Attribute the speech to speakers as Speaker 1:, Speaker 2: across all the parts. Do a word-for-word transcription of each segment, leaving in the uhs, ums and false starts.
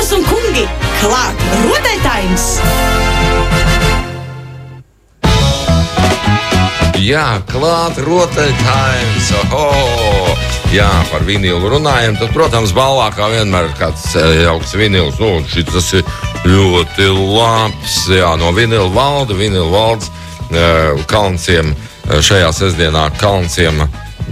Speaker 1: Dāmas un kungi, klāt rotaļtaims!
Speaker 2: Jā, klāt rotaļtaims! Oho! Jā, par vinilu runājam, tad, protams, balvā kā vienmēr kāds jauks vinils. Nu, šis tas ir ļoti labs. Jā, no vinila valda, vinila valds Kalnciem, šajā sestdienā Kalnciem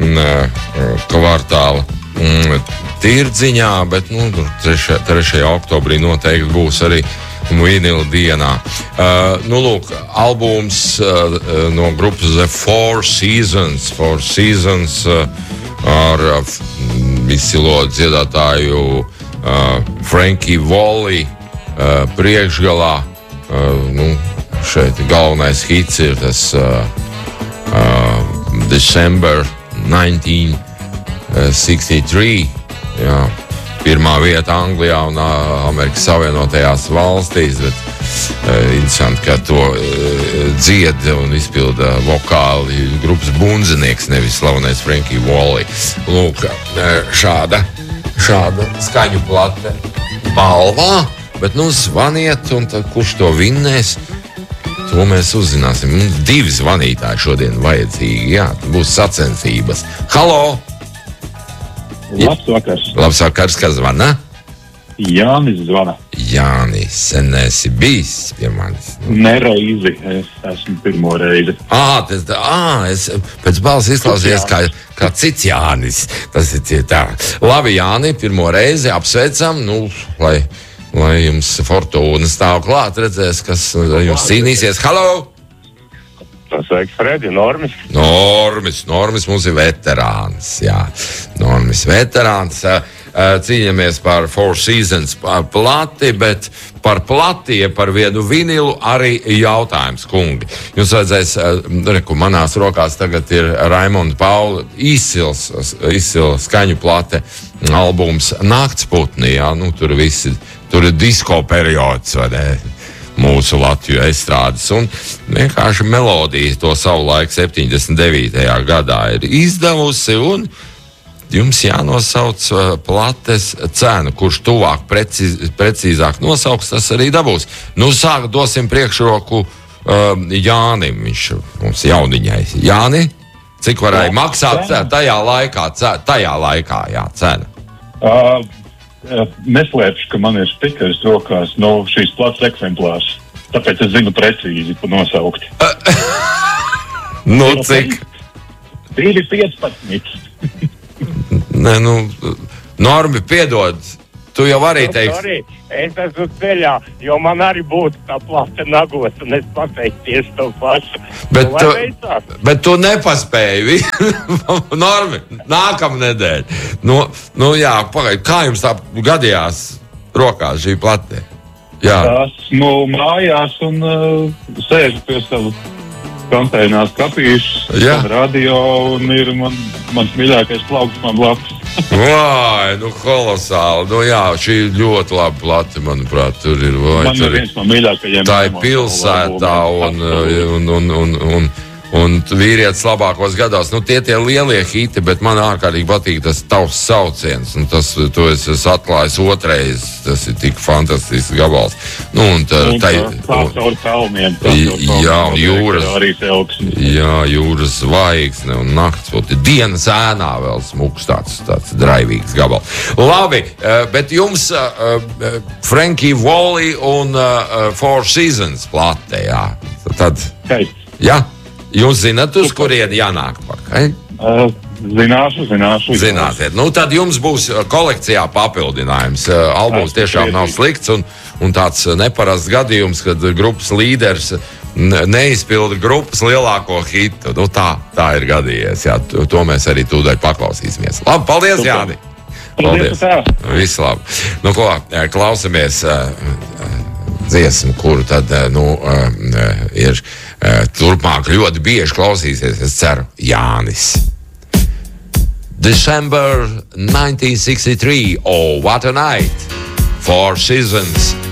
Speaker 2: kvartāla tirdziņā, bet, nu, trešajā oktobrī noteikti būs arī vinila dienā. Uh, nu, lūk, albums uh, no grupas The Four Seasons, Four Seasons uh, ar uh, izcilo dziedātāju uh, Frankie Valli uh, priekšgalā. Uh, nu, šeit galvenais hits ir tas uh, uh, December nineteen sixty-three. Jā. Pirmā vieta Anglijā un Amerikas Savienotajās valstīs, bet uh, interesanti, ka to uh, dzied un izpilda vokāli grupas bundzinieks, nevis slavenais Frankie Valli. Lūk, šāda, šāda skaņu plate balvā, bet nu zvaniet, un tad kurš to vinnēs, to mēs uzzināsim. Mums divi zvanītāji šodien vajadzīgi, jā, būs sacensības. Halo!
Speaker 3: Labs vakars.
Speaker 2: Labs vakars, kas zvana?
Speaker 3: Jānis zvana.
Speaker 2: Jānis, sen esi bijis pie manis.
Speaker 3: Nereizi, es esmu pirmo reizi.
Speaker 2: Ā, tas, ā, es pēc balss izklausies kā, kā cits Jānis. Tas ir tā. Labi, Jāni, pirmo reizi apsveicam, nu, lai, lai jums fortūna stāv klāt, redzēs, kas jums cīnīsies. Halo!
Speaker 4: Sveiks, Fredi, Normis.
Speaker 2: Normis, Normis mums ir veterāns, jā. Normis veterāns. Cīņamies par Four Seasons plati, bet par plati, par vienu vinilu arī jautājums, kungi. Jums vajadzēs, reku, manās rokās tagad ir Raimonda Paula izcils, izcils skaņu plate albums Naktsputni, jā, nu tur visi, tur ir disko periods, vai ne? Mūsu Latviju estrādes, un vienkārši melodija to savu laiku septiņdesmit devītajā gadā ir izdevusi, un jums jānosauc plates cenu, kurš tuvāk precīz, precīzāk nosauks, tas arī dabūs. Nu, sāk dosim priekšroku um, Jānim, viņš mums jauniņai. Jāni, cik varēja maksāt tajā laikā, tajā laikā, jā, cena?
Speaker 3: Uh. Neslēpšu, ka man ir stikers rokās no šīs plats eksemplārs. Tāpēc es zinu precīzi pa nosaukt.
Speaker 2: Nu, cik?
Speaker 3: divi piecpadsmit.
Speaker 2: Nē, nu, Normi, piedod. Tu jau arī teiksi.
Speaker 4: Es esmu ceļā, jo man arī būtu tā plata nagos, un es pateiktu tieši to pašu.
Speaker 2: Bet, tu, bet tu nepaspēji. Normi, nākamā nedēļa. Nu, nu jā, pagaid, kā jums tā gadījās rokās šī plate? Jā.
Speaker 3: Esmu mājās un uh, sēžu pie savu konteinās kapīšus, radio, un ir man, mans mīļākais plauks man blakus.
Speaker 2: Vai, nu kolosāli. Nu jā, šī ir ļoti laba plate, manuprāt, tur ir. Vai,
Speaker 3: man ir viens no mīļākajiem.
Speaker 2: Tā ir pilsētā un, un, un, un, un, un vīrietis labākos gados. Nu, tie tie lielie hiti, bet man ārkārtīgi patīk tas tavs sauciens. Un tas, to es esmu atklājis otrais. Tas ir tik fantastisks gabals. Nu, un tā,
Speaker 3: un tā, tā caur kalniem.
Speaker 2: Jā, un jūras, jā, jūras zvaigzne un naktspulti. Dienas ēnā vēl smuks tāds, tāds draivīgs gabals. Labi, bet jums uh, Frankie Valli un uh, Four Seasons plate, jā. Tad, jā. Jūs zināt, uz kurieni jānāk pakaļ?
Speaker 3: Uh, zināšu, zināšu.
Speaker 2: Zināsiet. Nu, tad jums būs kolekcijā papildinājums. Uh, albums tiešām nav slikts un, un tāds neparasts gadījums, kad grupas līderis neizpilda grupas lielāko hitu. Nu, tā, tā ir gadījies. Jā. To mēs arī tūdaļ paklausīsimies. Labi, paldies, Super. Jāni! Paldies! Visu labi! Nu, ko, klausamies uh, dziesmu, kuru tad, nu, uh, ir turpmāk ļoti bieži klausīsies, es ceru, Jānis. December nineteen sixty-three, oh, what a night. Four Seasons.